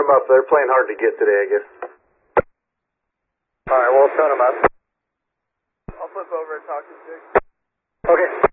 them up. They're playing hard to get today, I guess. All right, we'll tone them up. I'll flip over and talk to Jake. Okay.